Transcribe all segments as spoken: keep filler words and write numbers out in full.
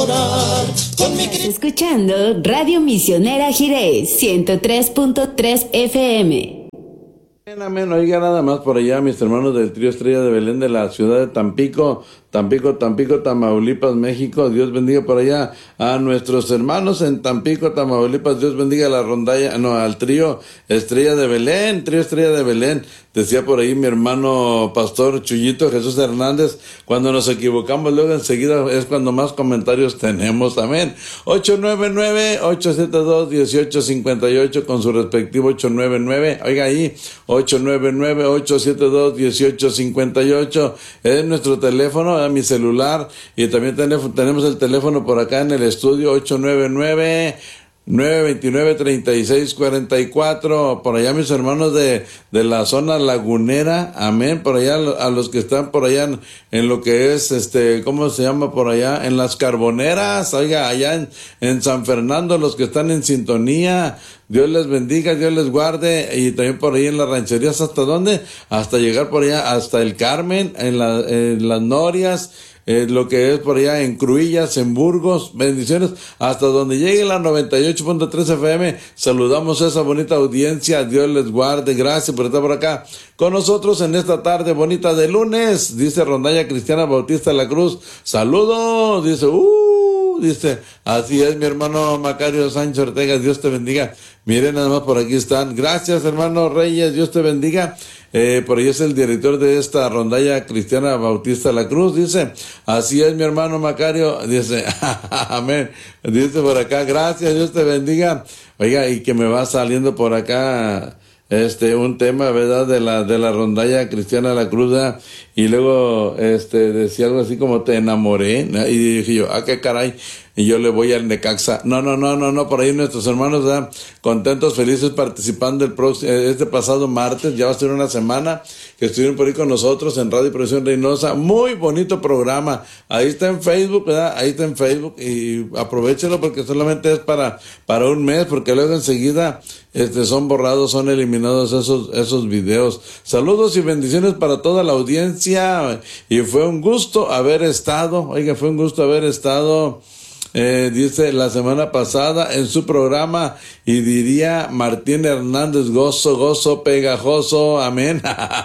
adorar. Con mi... Escuchando Radio Misionera Jirés, ciento tres punto tres F M. Amén, amén. Oiga, nada más por allá, mis hermanos del trío Estrella de Belén de la ciudad de Tampico, Tampico, Tampico, Tamaulipas, México. Dios bendiga por allá a nuestros hermanos en Tampico, Tamaulipas. Dios bendiga a la rondalla, no, al trío Estrella de Belén, trío Estrella de Belén. Decía por ahí mi hermano pastor Chuyito Jesús Hernández, cuando nos equivocamos luego enseguida es cuando más comentarios tenemos. Amén. ocho nueve nueve, ocho siete dos, uno ocho cinco ocho con su respectivo ocho nueve nueve. Oiga ahí, ocho nueve nueve, ocho siete dos, uno ocho cinco ocho es nuestro teléfono, a mi celular, y también tenemos, tenemos el teléfono por acá en el estudio ocho nueve nueve, nueve dos nueve, tres seis cuatro cuatro, por allá mis hermanos de, de la zona lagunera, amén, por allá a los que están por allá en, en lo que es, este, ¿cómo se llama por allá? En las Carboneras, oiga, allá en, en San Fernando, los que están en sintonía, Dios les bendiga, Dios les guarde, y también por ahí en las rancherías, ¿hasta dónde? Hasta llegar por allá, hasta el Carmen, en, la, en las Norias, Eh, lo que es por allá en Cruillas, en Burgos, bendiciones, hasta donde llegue la noventa y ocho punto tres F M, saludamos a esa bonita audiencia, Dios les guarde, gracias por estar por acá con nosotros en esta tarde bonita de lunes, dice Rondalla Cristiana Bautista La Cruz, saludos, dice, uh, dice, así es mi hermano Macario Sánchez Ortega, Dios te bendiga, miren nada más por aquí están, gracias hermano Reyes, Dios te bendiga. Eh, por ahí es el director de esta rondalla Cristiana Bautista La Cruz, dice, así es mi hermano Macario, dice, amén, dice por acá, gracias, Dios te bendiga, oiga, y que me va saliendo por acá, este, un tema, ¿verdad?, de la, de la rondalla Cristiana La Cruz, ¿verdad? Y luego, este, decía algo así como, te enamoré, ¿no? Y dije yo, ah, qué caray, y yo le voy al Necaxa. No, no, no, no, no, por ahí nuestros hermanos, ¿verdad?, contentos, felices, participando el próximo, este pasado martes, ya va a ser una semana, que estuvieron por ahí con nosotros en Radio Producción Reynosa, muy bonito programa, ahí está en Facebook, ¿verdad?, ahí está en Facebook, y aprovechenlo porque solamente es para, para un mes, porque luego enseguida, este, son borrados, son eliminados esos, esos videos. Saludos y bendiciones para toda la audiencia, y fue un gusto haber estado, oiga, fue un gusto haber estado, Eh, dice la semana pasada en su programa, y diría Martín Hernández, gozo, gozo pegajoso, amén,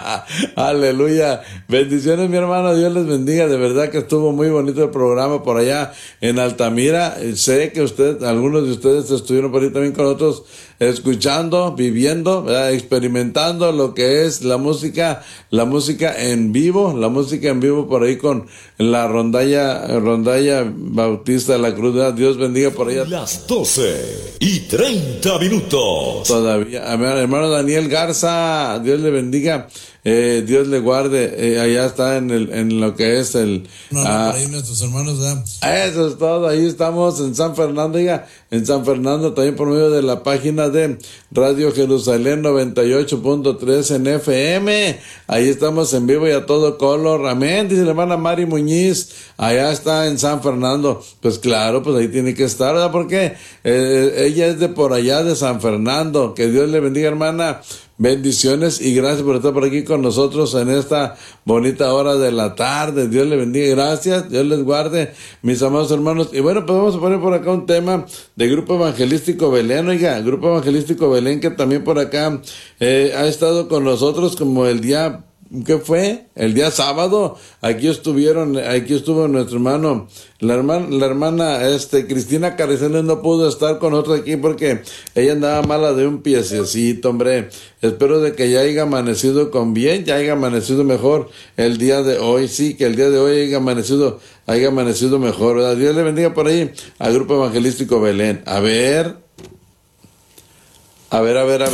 aleluya, bendiciones mi hermano, Dios les bendiga, de verdad que estuvo muy bonito el programa por allá en Altamira, sé que usted, algunos de ustedes estuvieron por ahí también con nosotros, escuchando, viviendo, ¿verdad?, experimentando lo que es la música, la música en vivo, la música en vivo por ahí con la rondalla, rondalla Bautista La Cruz, ¿verdad? Dios bendiga por allá. Las doce y treinta minutos. Todavía, hermano Daniel Garza, Dios le bendiga. Eh, Dios le guarde, eh, allá está en el, en lo que es el, no, no, ah, por ahí nuestros hermanos, ¿verdad? Eso es todo, ahí estamos en San Fernando, diga, en San Fernando, también por medio de la página de Radio Jerusalén noventa y ocho punto tres en F M, ahí estamos en vivo y a todo color, amén, dice la hermana Mari Muñiz, allá está en San Fernando, pues claro, pues ahí tiene que estar, ¿verdad? Porque eh, ella es de por allá de San Fernando, que Dios le bendiga hermana, bendiciones y gracias por estar por aquí con nosotros en esta bonita hora de la tarde. Dios le bendiga, gracias, Dios les guarde, mis amados hermanos. Y bueno, pues vamos a poner por acá un tema de Grupo Evangelístico Belén, oiga, Grupo Evangelístico Belén, que también por acá eh, ha estado con nosotros como el día, ¿qué fue? El día sábado, aquí estuvieron, aquí estuvo nuestro hermano, la hermana, la hermana, este, Cristina Carrizales no pudo estar con nosotros aquí porque ella andaba mala de un piececito, hombre. Espero de que ya haya amanecido con bien, ya haya amanecido mejor el día de hoy, sí, que el día de hoy haya amanecido, haya amanecido mejor, ¿verdad? Dios le bendiga por ahí al Grupo Evangelístico Belén. A ver, a ver, a ver, a ver.